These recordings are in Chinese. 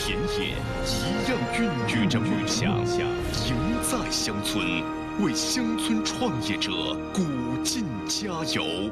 田野一样孕育着梦想，赢在乡村，为乡村创业者鼓劲加油。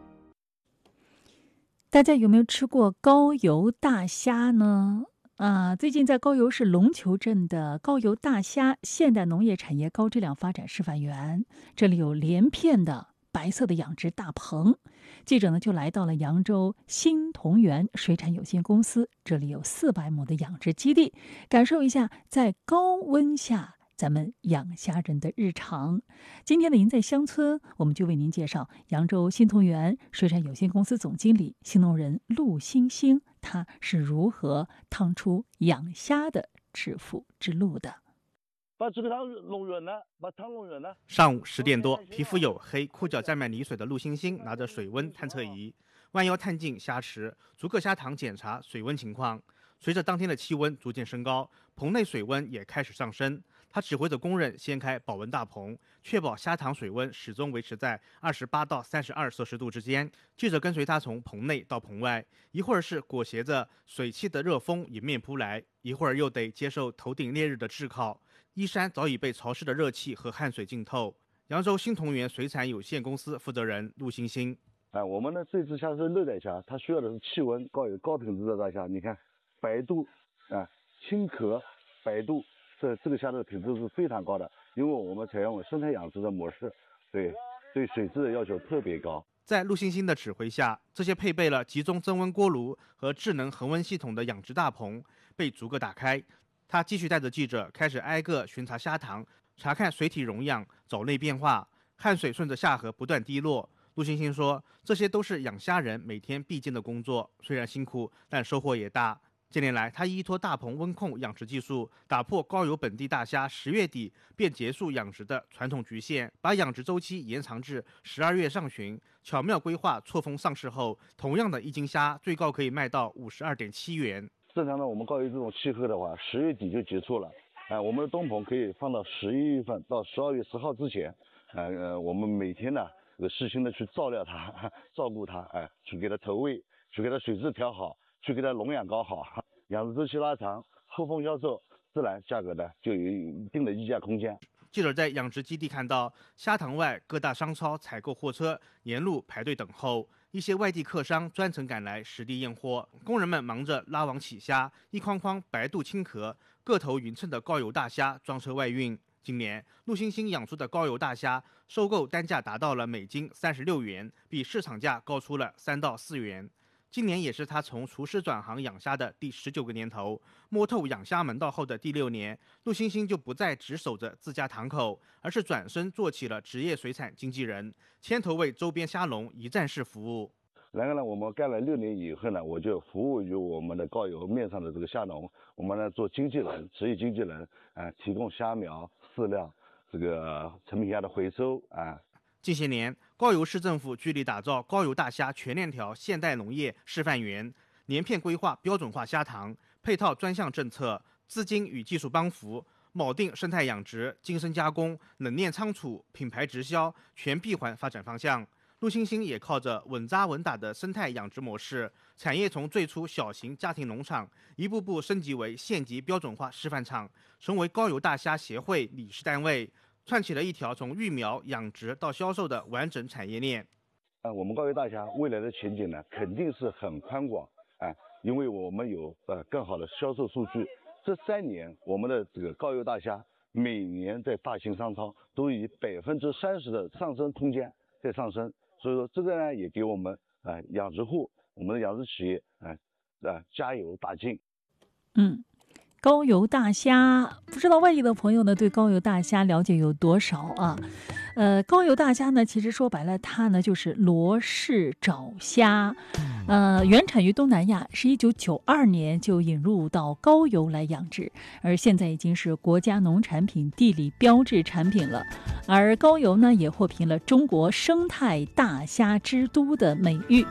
大家有没有吃过高邮大虾呢？最近在高邮市龙球镇的高邮大虾现代农业产业高质量发展示范园，这里有连片的白色的养殖大棚。记者呢就来到了扬州新同源水产有限公司，这里有400亩的养殖基地，感受一下在高温下咱们养虾人的日常。今天的赢在乡村，我们就为您介绍扬州新同源水产有限公司总经理新农人陆星星，他是如何趟出养虾的致富之路的。 把这个汤弄匀了，把汤弄匀了。 上午10点多，皮肤黝黑、裤脚沾满泥水的陆星星拿着水温探测仪，弯腰探进虾池，逐个虾塘检查水温情况。随着当天的气温逐渐升高，棚内水温也开始上升。他指挥着工人掀开保温大棚，确保虾塘水温始终维持在28到32摄氏度之间。记者跟随他从棚内到棚外，一会儿是裹挟着水汽的热风迎面扑来，一会儿又得接受头顶烈日的炙烤，衣衫早已被潮湿的热气和汗水浸透。扬州新同源水产有限公司负责人陆星星： 我们的这只虾是热带虾，它需要的是气温高、有高品质的大虾。你看白肚青壳白肚，这个虾的品质是非常高的，因为我们采用生态养殖的模式，对水质的要求特别高。 在陆星星的指挥下，这些配备了集中增温锅炉和智能恒温系统的养殖大棚被逐个打开。他继续带着记者开始挨个巡查虾塘，查看水体溶样、藻类变化，汗水顺着下颌不断滴落。陆星星说，这些都是养虾人每天必经的工作，虽然辛苦，但收获也大。近年来，他依托大棚温控养殖技术，打破高邮本地大虾10月底便结束养殖的传统局限，把养殖周期延长至12月上旬，巧妙规划错峰上市后，同样的一斤虾最高可以卖到52.7元。 正常的我们高邮这种气候的话，10月底就结束了。我们的冬棚可以放到11月份到12月10号之前。我们每天呢细心的去照料它，照顾它，去给它投喂，去给它水质调好，去给它笼养搞好，养殖周期拉长，后丰销售，自然价格呢就有一定的溢价空间。 记者在养殖基地看到，虾塘外各大商超采购货车沿路排队等候，一些外地客商专程赶来实地验货，工人们忙着拉网起虾，一筐筐白肚青壳、个头匀称的高邮大虾装车外运。今年陆星星养出的高邮大虾收购单价达到了每斤36元，比市场价高出了3到4元。今年也是他从厨师转行养虾的第19个年头，摸透养虾门道后的第6年，陆星星就不再只守着自家塘口，而是转身做起了职业水产经纪人，牵头为周边虾农一站式服务。 然后呢，我们干了6年以后呢，我就服务于我们的高邮面上的这个虾农，我们呢做经纪人，职业经纪人，提供虾苗、饲料，这个成品虾的回收近些年，高邮市政府致力打造高邮大虾全链条现代农业示范园，连片规划标准化虾塘，配套专项政策、资金与技术帮扶，铆定生态养殖、精深加工、冷链仓储、品牌直销全闭环发展方向。陆星星也靠着稳扎稳打的生态养殖模式，产业从最初小型家庭农场一步步升级为县级标准化示范场，成为高邮大虾协会理事单位，串起了一条从育苗、养殖到销售的完整产业链。 我们高邮大虾未来的前景呢，肯定是很宽广因为我们有更好的销售数据。这3年，我们的这个高邮大虾每年在大型商超都以30%的上升空间在上升，所以说这个呢也给我们养殖户、我们的养殖企业加油打劲。 高邮大虾，不知道外地的朋友呢对高邮大虾了解有多少啊？高邮大虾呢，其实说白了，它呢就是罗氏爪虾，原产于东南亚，是1992年就引入到高邮来养殖，而现在已经是国家农产品地理标志产品了。而高邮呢，也获评了中国生态大虾之都的美誉。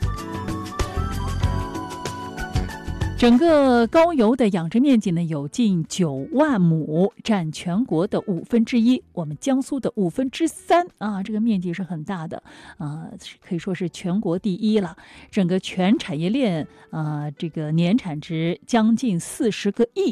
整个高邮的养殖面积呢有近9万亩，占全国的1/5，我们江苏的3/5这个面积是很大的可以说是全国第一了。整个全产业链这个年产值将近40个亿。